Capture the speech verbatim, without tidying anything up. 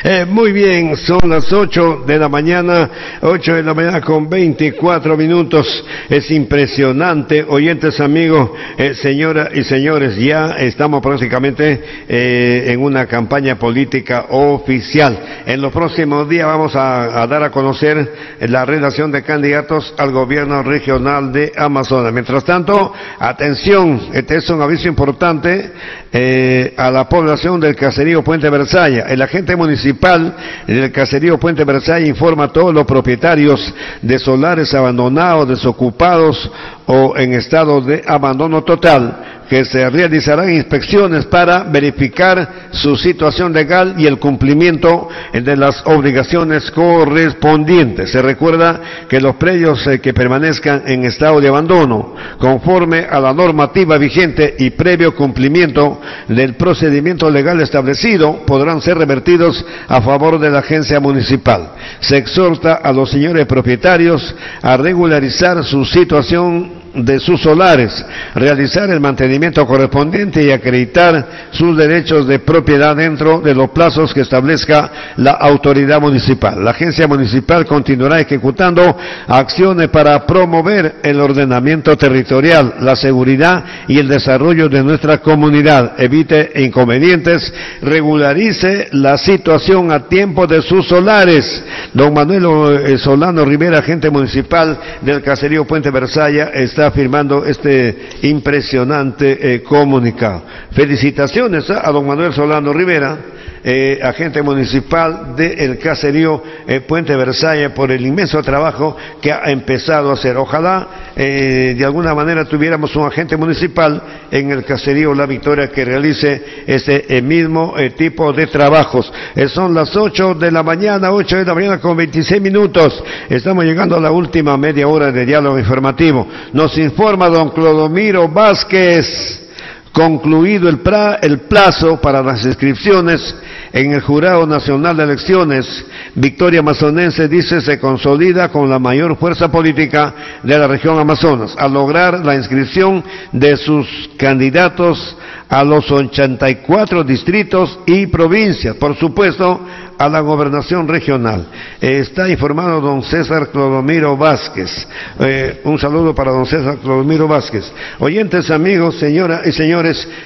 Eh, muy bien, son las ocho de la mañana, ocho de la mañana con veinticuatro minutos. Es impresionante, oyentes amigos, eh, señoras y señores, ya estamos prácticamente eh, en una campaña política oficial. En los próximos días vamos a, a dar a conocer la relación de candidatos al gobierno regional de Amazonas. Mientras tanto, atención, este es un aviso importante eh, a la población del caserío Puente Versalla. El agente municipal del caserío Puente Versalla informa a todos los propietarios de solares abandonados, desocupados o en estado de abandono total que se realizarán inspecciones para verificar su situación legal y el cumplimiento de las obligaciones correspondientes. Se recuerda que los predios eh, que permanezcan en estado de abandono, conforme a la normativa vigente y previo cumplimiento del procedimiento legal establecido, podrán ser revertidos a favor de la agencia municipal. Se exhorta a los señores propietarios a regularizar su situación de sus solares, realizar el mantenimiento correspondiente y acreditar sus derechos de propiedad dentro de los plazos que establezca la autoridad municipal. La agencia municipal continuará ejecutando acciones para promover el ordenamiento territorial, la seguridad y el desarrollo de nuestra comunidad. Evite inconvenientes, regularice la situación a tiempo de sus solares. Don Manuel Solano Rivera, agente municipal del caserío Puente Versalla, está firmando este impresionante eh, comunicado. Felicitaciones ¿eh? a don Manuel Solano Rivera, eh, agente municipal del caserío eh, Puente Versalla, por el inmenso trabajo que ha empezado a hacer. Ojalá eh, de alguna manera tuviéramos un agente municipal en el caserío La Victoria que realice este eh, mismo eh, tipo de trabajos. Eh, son las ocho de la mañana, ocho de la mañana con veintiséis minutos. Estamos llegando a la última media hora de diálogo informativo. Nos informa don Clodomiro Vázquez. Concluido el, pra, el plazo para las inscripciones en el Jurado Nacional de Elecciones, Victoria Amazonense, dice, se consolida con la mayor fuerza política de la región Amazonas, al lograr la inscripción de sus candidatos a los ochenta y cuatro distritos y provincias, por supuesto, a la gobernación regional. Eh, está informado don César Clodomiro Vázquez. Eh, un saludo para don César Clodomiro Vázquez. Oyentes, amigos, señoras y señores,